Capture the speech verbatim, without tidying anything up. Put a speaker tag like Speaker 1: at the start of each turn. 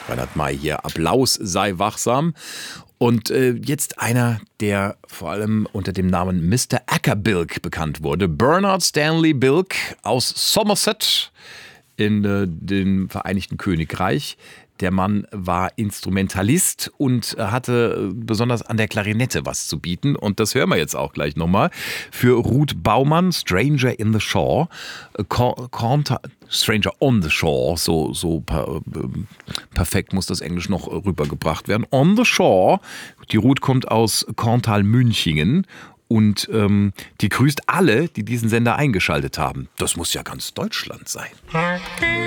Speaker 1: Reinhard May hier. Applaus sei wachsam. Und äh, jetzt einer, der vor allem unter dem Namen Mister Ackerbilk bekannt wurde. Bernard Stanley Bilk aus Somerset in äh, dem Vereinigten Königreich. Der Mann war Instrumentalist und hatte besonders an der Klarinette was zu bieten. Und das hören wir jetzt auch gleich nochmal. Für Ruth Baumann, Stranger in the Shore, Korntal, Stranger on the Shore, so, so per, perfekt muss das Englisch noch rübergebracht werden. On the Shore, die Ruth kommt aus Korntal-Münchingen. Und ähm, die grüßt alle, die diesen Sender eingeschaltet haben. Das muss ja ganz Deutschland sein.